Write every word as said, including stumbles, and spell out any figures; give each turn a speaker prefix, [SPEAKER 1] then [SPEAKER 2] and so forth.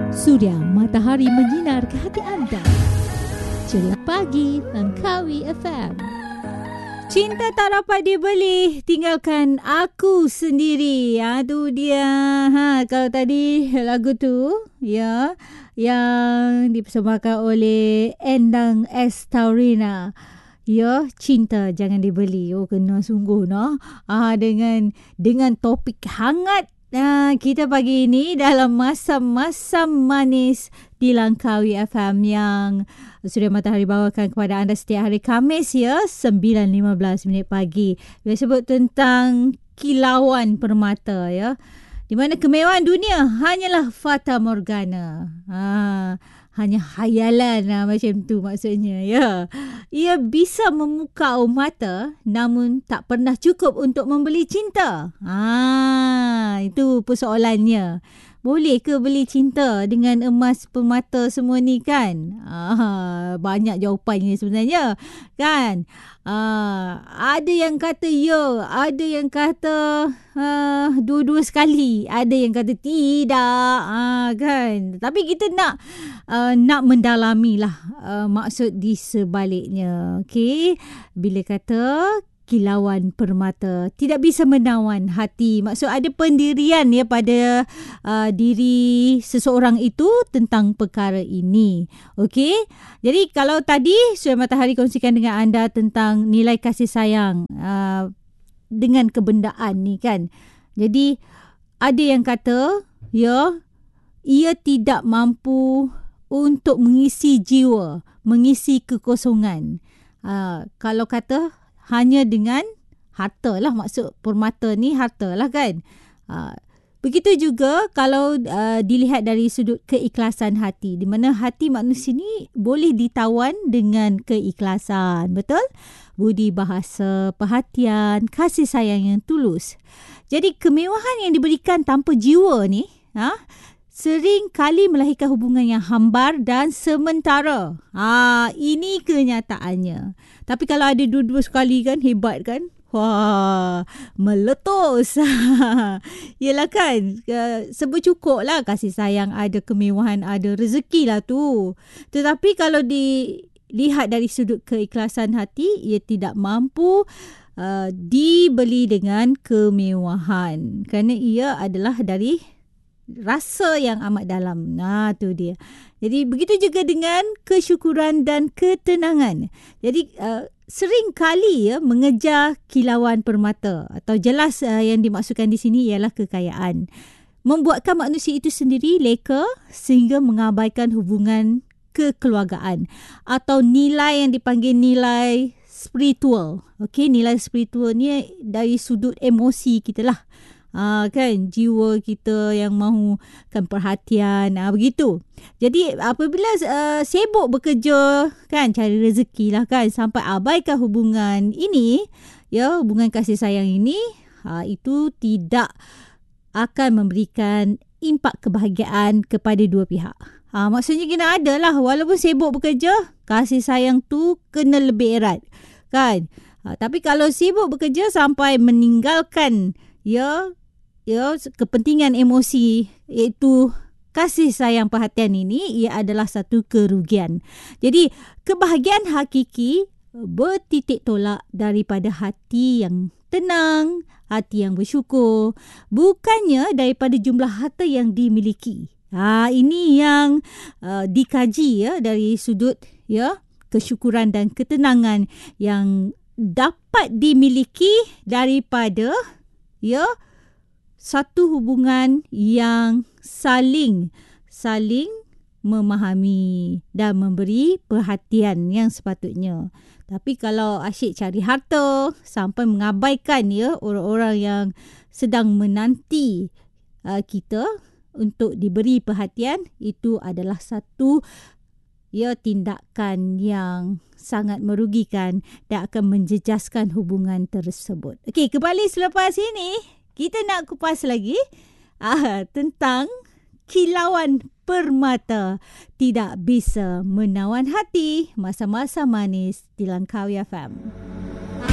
[SPEAKER 1] Suria matahari menyinar ke hati anda. Ceria pagi Langkawi F M. Cinta tak dapat dibeli, tinggalkan aku sendiri. Ha, tu dia. Ha, kalau tadi lagu tu, ya, yang dipersembahkan oleh Endang S. Taurina. Ya, cinta jangan dibeli. Oh, kena sungguh, no. Ah, dengan dengan topik hangat ah, kita pagi ini dalam masa-masa manis di Langkawi F M yang Suria Matahari bawakan kepada anda setiap hari Khamis, ya, sembilan lima belas minit pagi. Dia sebut tentang kilauan permata, ya. Di mana kemewahan dunia hanyalah fata morgana. Ha, hanya khayalan lah, macam tu maksudnya, ya. Ia bisa memukau mata namun tak pernah cukup untuk membeli cinta. Ha, itu persoalannya. Boleh ke beli cinta dengan emas permata semua ni kan? Ah, banyak jawapannya sebenarnya kan? Ah, ada yang kata ya, ada yang kata ah, dua-dua sekali, ada yang kata tidak, ah, kan? Tapi kita nak uh, nak mendalami lah uh, maksud di sebaliknya. Okay? Bila kata kilauan permata tidak bisa menawan hati, maksud ada pendirian ya pada uh, diri seseorang itu tentang perkara ini. Okey, jadi kalau tadi Suria Matahari kongsikan dengan anda tentang nilai kasih sayang uh, dengan kebendaan ni kan, jadi ada yang kata ya, ia tidak mampu untuk mengisi jiwa, mengisi kekosongan. Uh, kalau kata hanya dengan harta lah, maksud permata ni harta lah kan. Uh, begitu juga kalau uh, dilihat dari sudut keikhlasan hati, di mana hati manusia ni boleh ditawan dengan keikhlasan, betul? Budi bahasa, perhatian, kasih sayang yang tulus. Jadi kemewahan yang diberikan tanpa jiwa ni, ha, sering kali melahirkan hubungan yang hambar dan sementara. Ha, ini kenyataannya. Tapi kalau ada dua-dua sekali kan, hebat kan? Wah, meletus. Yelah kan, serba cukup lah, kasih sayang ada, kemewahan ada, rezeki lah tu. Tetapi kalau dilihat dari sudut keikhlasan hati, ia tidak mampu uh, dibeli dengan kemewahan. Kerana ia adalah dari rasa yang amat dalam. Nah, tu dia. Jadi begitu juga dengan kesyukuran dan ketenangan. Jadi uh, sering kali ya mengejar kilauan permata, atau jelas uh, yang dimaksudkan di sini ialah kekayaan, membuatkan manusia itu sendiri leka sehingga mengabaikan hubungan kekeluargaan atau nilai yang dipanggil nilai spiritual. Okey, nilai spiritual ni dari sudut emosi kita lah. Ah, kan, jiwa kita yang mahukan perhatian, ah, begitu. Jadi apabila uh, sibuk bekerja kan, cari rezeki lah kan, sampai abaikan hubungan ini, ya, hubungan kasih sayang ini, ah, itu tidak akan memberikan impak kebahagiaan kepada dua pihak. Ah, maksudnya kena ada lah, walaupun sibuk bekerja, kasih sayang tu kena lebih erat kan. Ah, tapi kalau sibuk bekerja sampai meninggalkan ya ya kepentingan emosi, iaitu kasih sayang perhatian ini, ia adalah satu kerugian. Jadi kebahagiaan hakiki bertitik tolak daripada hati yang tenang, hati yang bersyukur, bukannya daripada jumlah harta yang dimiliki. Ha, ini yang uh, dikaji ya dari sudut ya kesyukuran dan ketenangan yang dapat dimiliki daripada ya satu hubungan yang saling saling memahami dan memberi perhatian yang sepatutnya. Tapi kalau asyik cari harta sampai mengabaikan ya orang-orang yang sedang menanti uh, kita untuk diberi perhatian, itu adalah satu ya tindakan yang sangat merugikan dan akan menjejaskan hubungan tersebut. Okey, kembali selepas ini kita nak kupas lagi ah, tentang kilauan permata tidak bisa menawan hati, masa-masa manis di Langkawi F M.